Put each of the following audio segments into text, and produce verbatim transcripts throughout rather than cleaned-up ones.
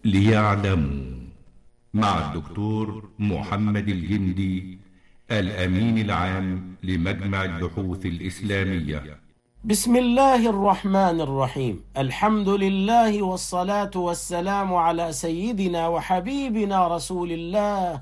ليعلموا مع الدكتور محمد الجندي الأمين العام لمجمع البحوث الإسلامية. بسم الله الرحمن الرحيم. الحمد لله والصلاة والسلام على سيدنا وحبيبنا رسول الله.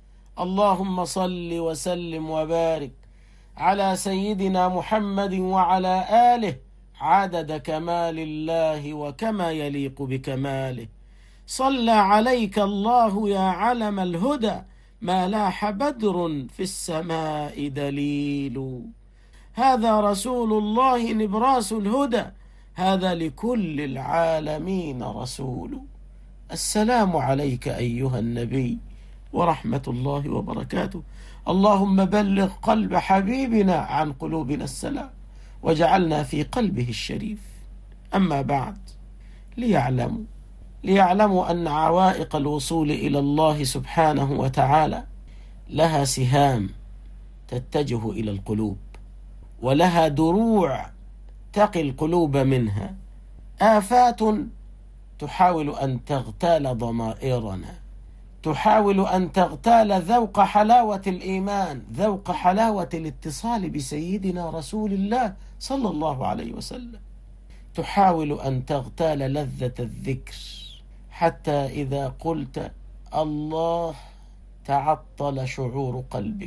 اللهم صل وسلم وبارك على سيدنا محمد وعلى آله عدد كمال الله وكما يليق بكماله. صلى عليك الله يا علم الهدى، ما لاح بدر في السماء دليل. هذا رسول الله نبراس الهدى، هذا لكل العالمين رسول. السلام عليك أيها النبي ورحمة الله وبركاته. اللهم بلغ قلب حبيبنا عن قلوبنا السلام، وجعلنا في قلبه الشريف. أما بعد، ليعلموا ليعلموا أن عوائق الوصول إلى الله سبحانه وتعالى لها سهام تتجه إلى القلوب، ولها دروع تقي القلوب منها، آفات تحاول أن تغتال ضمائرنا، تحاول أن تغتال ذوق حلاوة الإيمان، ذوق حلاوة الاتصال بسيدنا رسول الله صلى الله عليه وسلم، تحاول أن تغتال لذة الذكر، حتى إذا قلت الله تعطل شعور قلبك.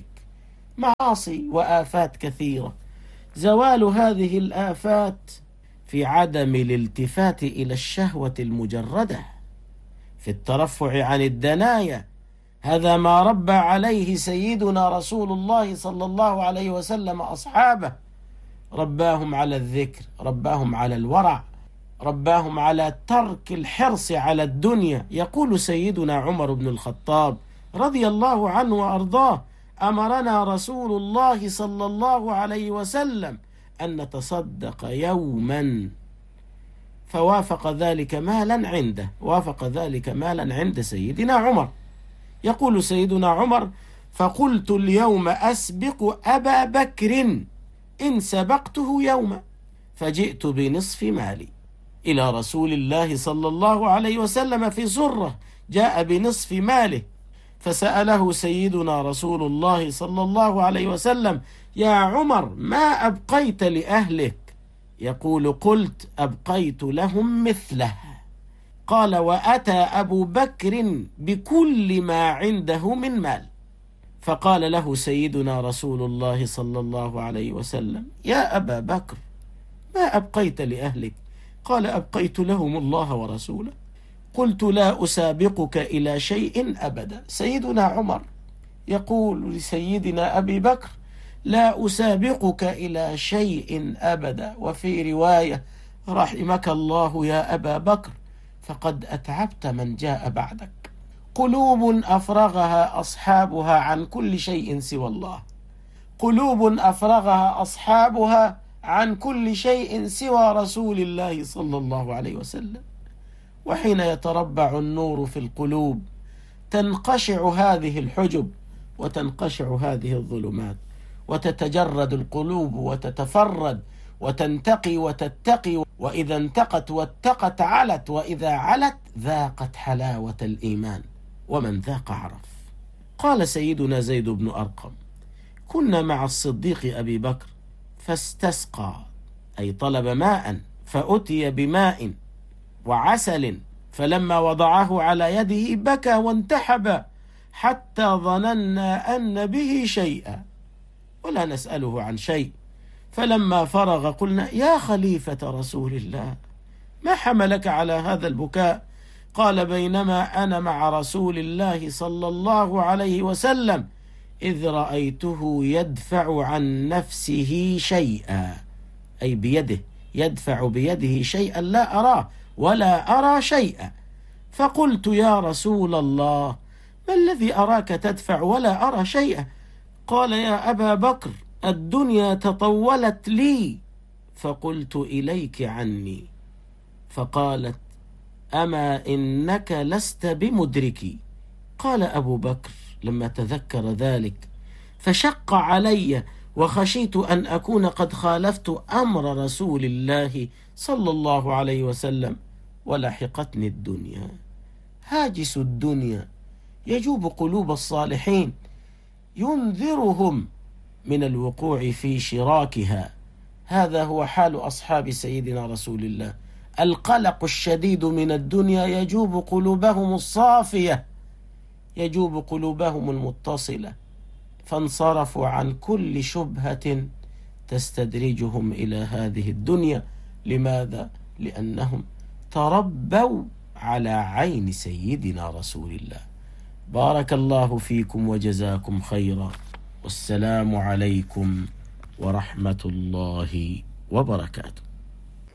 معاصي وآفات كثيرة، زوال هذه الآفات في عدم الالتفات إلى الشهوة المجردة، في الترفع عن الدنايا. هذا ما ربى عليه سيدنا رسول الله صلى الله عليه وسلم أصحابه، رباهم على الذكر، رباهم على الورع، رباهم على ترك الحرص على الدنيا. يقول سيدنا عمر بن الخطاب رضي الله عنه وأرضاه: أمرنا رسول الله صلى الله عليه وسلم أن نتصدق يوما، فوافق ذلك مالا عنده، وافق ذلك مالا عند سيدنا عمر. يقول سيدنا عمر: فقلت اليوم أسبق أبا بكر إن سبقته يوما، فجئت بنصف مالي إلى رسول الله صلى الله عليه وسلم في سرة، جاء بنصف ماله، فسأله سيدنا رسول الله صلى الله عليه وسلم: يا عمر، ما أبقيت لأهلك؟ يقول: قلت أبقيت لهم مثله. قال: وأتى أبو بكر بكل ما عنده من مال، فقال له سيدنا رسول الله صلى الله عليه وسلم: يا أبا بكر، ما أبقيت لأهلك؟ قال: أبقيت لهم الله ورسوله. قلت: لا أسابقك إلى شيء أبدا. سيدنا عمر يقول لسيدنا أبي بكر: لا أسابقك إلى شيء أبدا. وفي رواية: رحمك الله يا أبا بكر، فقد أتعبت من جاء بعدك. قلوب أفرغها أصحابها عن كل شيء سوى الله، قلوب أفرغها أصحابها عن كل شيء سوى رسول الله صلى الله عليه وسلم. وحين يتربع النور في القلوب تنقشع هذه الحجب، وتنقشع هذه الظلمات، وتتجرد القلوب وتتفرد وتنتقي وتتقي، وإذا انتقت واتقت علت، وإذا علت ذاقت حلاوة الإيمان، ومن ذاق عرف. قال سيدنا زيد بن أرقم: كنا مع الصديق أبي بكر فاستسقى، أي طلب ماء، فأتي بماء وعسل، فلما وضعه على يده بكى وانتحب، حتى ظننا أن به شيئا ولا نسأله عن شيء. فلما فرغ قلنا: يا خليفة رسول الله، ما حملك على هذا البكاء؟ قال: بينما أنا مع رسول الله صلى الله عليه وسلم إذ رأيته يدفع عن نفسه شيئا، أي بيده، يدفع بيده شيئا لا أراه ولا أرى شيئا. فقلت: يا رسول الله، ما الذي أراك تدفع ولا أرى شيئا؟ قال: يا أبا بكر، الدنيا تطولت لي فقلت إليك عني. فقالت: أما إنك لست بمدركي. قال أبو بكر لما تذكر ذلك: فشق علي وخشيت أن أكون قد خالفت أمر رسول الله صلى الله عليه وسلم ولحقتني الدنيا. هاجس الدنيا يجوب قلوب الصالحين، ينذرهم من الوقوع في شراكها. هذا هو حال أصحاب سيدنا رسول الله. القلق الشديد من الدنيا يجوب قلوبهم الصافية، يجوب قلوبهم المتصلة، فانصرفوا عن كل شبهة تستدرجهم إلى هذه الدنيا. لماذا؟ لأنهم تربوا على عين سيدنا رسول الله. بارك الله فيكم وجزاكم خيرا، والسلام عليكم ورحمة الله وبركاته.